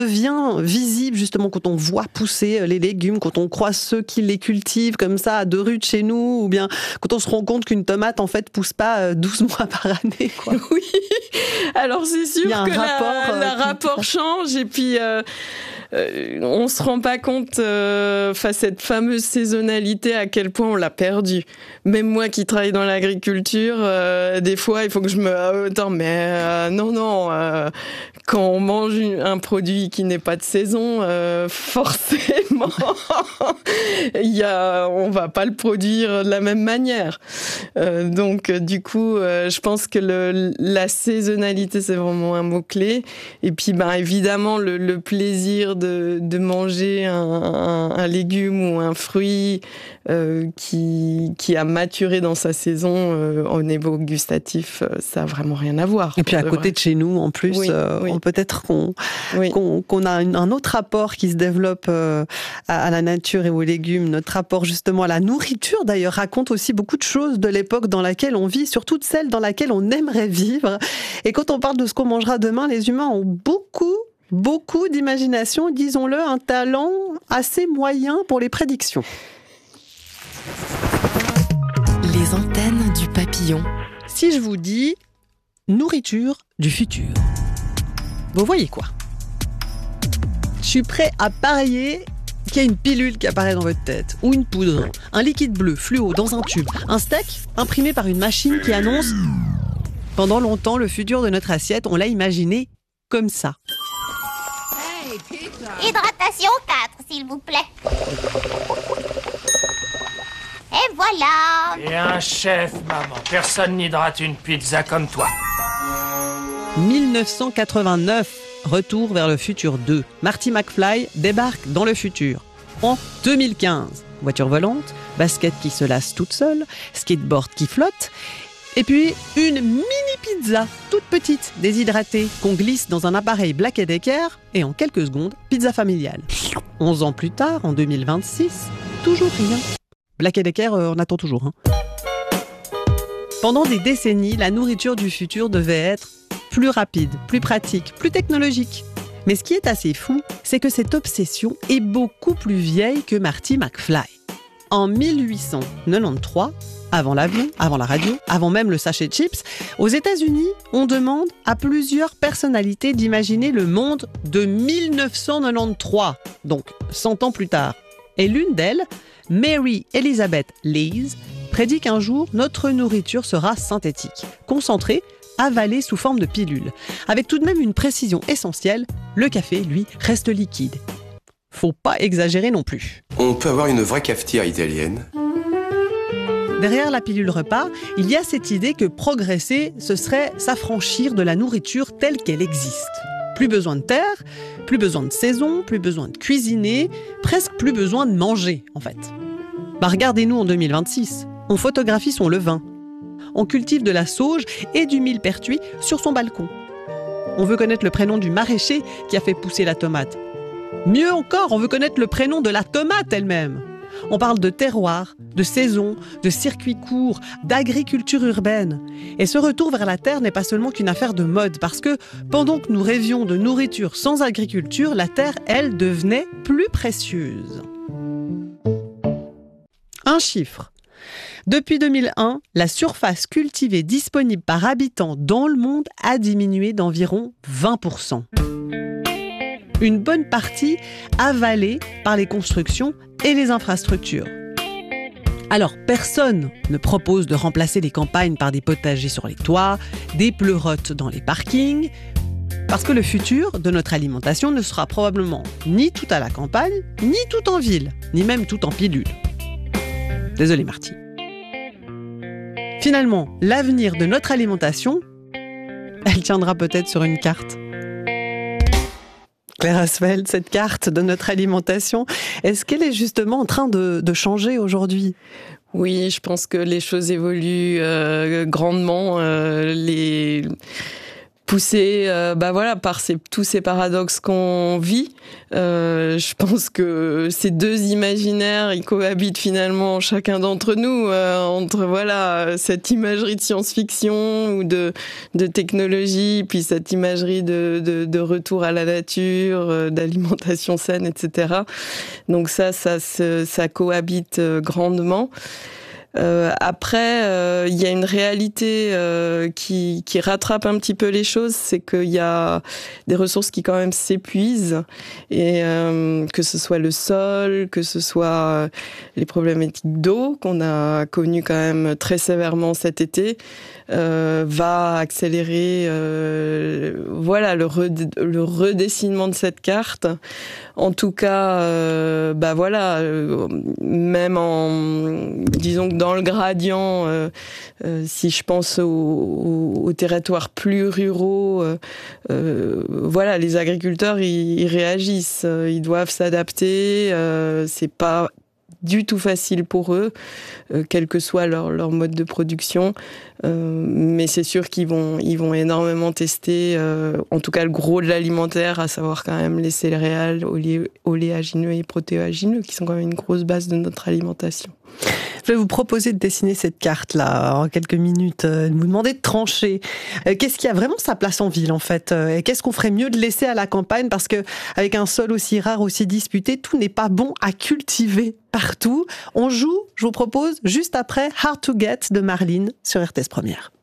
devient visible justement quand on voit pousser les légumes, quand on croise ceux qui les cultivent comme ça à 2 rues de chez nous, ou bien quand on se rend compte qu'une tomate en fait pousse pas 12 mois par année, quoi. Oui, alors c'est sûr que le rapport change et puis on se rend pas compte cette fameuse saisonnalité à quel point on l'a perdue. Même moi qui travaille dans l'agriculture, des fois il faut que je me quand on mange un produit qui n'est pas de saison, forcément on va pas le produire de la même manière. Donc du coup, je pense que la saisonnalité c'est vraiment un mot clé. Et puis évidemment le plaisir de manger un légume ou un fruit qui a maturé dans sa saison au niveau gustatif, ça a vraiment rien à voir. Et puis à côté de chez nous, en plus, peut-être qu'on a un autre rapport qui se développe à la nature et aux légumes. Notre rapport justement à la nourriture, d'ailleurs, raconte aussi beaucoup de choses de l'époque dans laquelle on vit, surtout de celle dans laquelle on aimerait vivre. Et quand on parle de ce qu'on mangera demain, les humains ont beaucoup d'imagination, disons-le, un talent assez moyen pour les prédictions. Les antennes du papillon. Si je vous dis nourriture du futur, vous voyez quoi? Je suis prêt à parier qu'il y a une pilule qui apparaît dans votre tête, ou une poudre, un liquide bleu fluo dans un tube, un steak imprimé par une machine qui annonce... Pendant longtemps, le futur de notre assiette, on l'a imaginé comme ça. Hydratation 4, s'il vous plaît. Et voilà. Et un chef, maman. Personne n'hydrate une pizza comme toi. 1989, Retour vers le futur 2. Marty McFly débarque dans le futur. En 2015, voiture volante, basket qui se lasse toute seule, skateboard qui flotte, et puis une mini pizza, toute petite, déshydratée, qu'on glisse dans un appareil Black & Decker, et en quelques secondes, pizza familiale. 11 ans plus tard, en 2026, toujours rien. Black & Decker, on attend toujours. Pendant des décennies, la nourriture du futur devait être plus rapide, plus pratique, plus technologique. Mais ce qui est assez fou, c'est que cette obsession est beaucoup plus vieille que Marty McFly. En 1893, avant l'avion, avant la radio, avant même le sachet de chips, aux États-Unis, on demande à plusieurs personnalités d'imaginer le monde de 1993, donc 100 ans plus tard. Et l'une d'elles, Mary Elizabeth Lees, prédit qu'un jour, notre nourriture sera synthétique, concentrée, avalée sous forme de pilule. Avec tout de même une précision essentielle, le café, lui, reste liquide. Faut pas exagérer non plus. On peut avoir une vraie cafetière italienne. Derrière la pilule repas, il y a cette idée que progresser, ce serait s'affranchir de la nourriture telle qu'elle existe. Plus besoin de terre, plus besoin de saison, plus besoin de cuisiner, presque plus besoin de manger, en fait. Regardez-nous en 2026, on photographie son levain. On cultive de la sauge et du millepertuis sur son balcon. On veut connaître le prénom du maraîcher qui a fait pousser la tomate. Mieux encore, on veut connaître le prénom de la tomate elle-même. On parle de terroir, de saison, de circuits courts, d'agriculture urbaine. Et ce retour vers la terre n'est pas seulement qu'une affaire de mode, parce que pendant que nous rêvions de nourriture sans agriculture, la terre, elle, devenait plus précieuse. Un chiffre. Depuis 2001, la surface cultivée disponible par habitant dans le monde a diminué d'environ 20%. Une bonne partie avalée par les constructions et les infrastructures. Alors, personne ne propose de remplacer les campagnes par des potagers sur les toits, des pleurotes dans les parkings, parce que le futur de notre alimentation ne sera probablement ni tout à la campagne, ni tout en ville, ni même tout en pilule. Désolé Marty. Finalement, l'avenir de notre alimentation, elle tiendra peut-être sur une carte. Claire Asfeld, cette carte de notre alimentation, est-ce qu'elle est justement en train de changer aujourd'hui ? Oui, je pense que les choses évoluent grandement. poussé par tous ces paradoxes qu'on vit. Je pense que ces deux imaginaires, ils cohabitent finalement chacun d'entre nous, entre cette imagerie de science-fiction ou de technologie, puis cette imagerie de retour à la nature, d'alimentation saine, etc. Donc ça cohabite grandement. Après, il y a une réalité qui rattrape un petit peu les choses, c'est qu'il y a des ressources qui quand même s'épuisent, et que ce soit le sol, que ce soit les problématiques d'eau qu'on a connues quand même très sévèrement cet été, va accélérer le redessinement de cette carte. En tout cas, même disons que dans le gradient, si je pense aux territoires plus ruraux, les agriculteurs, ils réagissent, ils doivent s'adapter, c'est pas du tout facile pour eux, quel que soit leur mode de production. Mais c'est sûr qu'ils vont énormément tester, en tout cas le gros de l'alimentaire, à savoir quand même les céréales, oléagineux et protéagineux, qui sont quand même une grosse base de notre alimentation. Je vais vous proposer de dessiner cette carte-là en quelques minutes, de vous demander de trancher. Qu'est-ce qui a vraiment sa place en ville, en fait? Et qu'est-ce qu'on ferait mieux de laisser à la campagne? Parce que avec un sol aussi rare, aussi disputé, tout n'est pas bon à cultiver partout. On joue, je vous propose, juste après Hard to Get de Marlene sur RTS Première.